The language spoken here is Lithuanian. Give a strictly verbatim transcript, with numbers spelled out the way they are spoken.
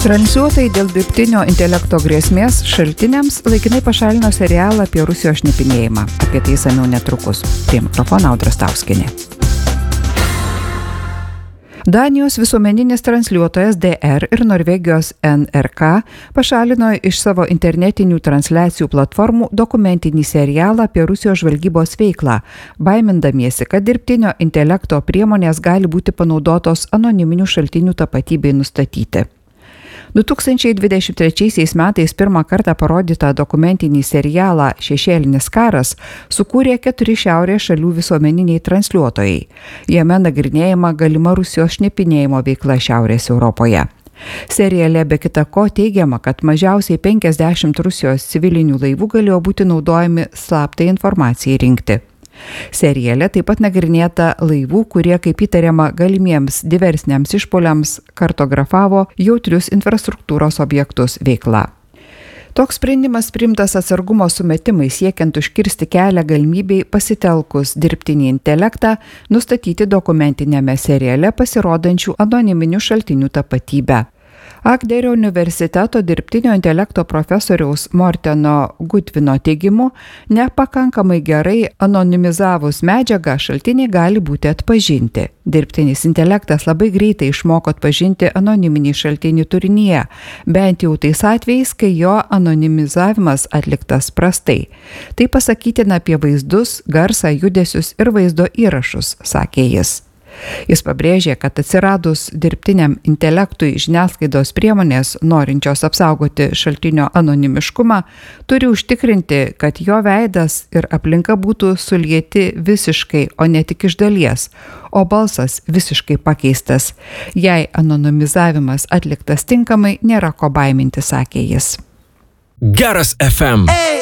Transliuotojai dėl dirbtinio intelekto grėsmės šaltiniams laikinai pašalino serialą apie Rusijos šnipinėjimą. Apie tai išsamiau netrukus. Prie mikrofono Audra Stauskienė. Danijos visuomeninis transliuotojas D R ir Norvegijos N R K pašalino iš savo internetinių transliacijų platformų dokumentinį serialą apie Rusijos žvalgybos veiklą, baimindamiesi, kad dirbtinio intelekto priemonės gali būti panaudotos anoniminių šaltinių tapatybei nustatyti. du tūkstančiai dvidešimt trečiaisiais metais pirmą kartą parodytą dokumentinį serialą Šešėlinis karas sukūrė keturi šiaurės šalių visuomeniniai transliuotojai. Jame nagrinėjama galima Rusijos šnipinėjimo veikla Šiaurės Europoje. Seriale be kita ko teigiama, kad mažiausiai penkiasdešimt Rusijos civilinių laivų galėjo būti naudojami slaptai informacijai rinkti. Seriale taip pat nagrinėta laivų, kurie, kaip įtariama, galimiems diversiniams išpuoliams kartografavo jautrius infrastruktūros objektus veikla. Toks sprendimas priimtas atsargumo sumetimai siekiant užkirsti kelią galimybei pasitelkus dirbtinį intelektą nustatyti dokumentinėme seriale pasirodančių anoniminių šaltinių tapatybę. Agderio universiteto dirbtinio intelekto profesoriaus Morteno Gutvino teigimu, nepakankamai gerai anonimizavus medžiagą šaltiniai gali būti atpažinti. Dirbtinis intelektas labai greitai išmoko atpažinti anoniminį šaltinį turinyje, bent jau tais atvejais, kai jo anonimizavimas atliktas prastai. Tai pasakytina apie vaizdus, garsą, judesius ir vaizdo įrašus, sakė jis. Jis pabrėžė, kad atsiradus dirbtiniam intelektui žiniasklaidos priemonės, norinčios apsaugoti šaltinio anonimiškumą, turi užtikrinti, kad jo veidas ir aplinka būtų sulieti visiškai, o ne tik iš dalies, o balsas visiškai pakeistas. Jei anonimizavimas atliktas tinkamai, nėra ko baiminti, sakė jis. Geras F M.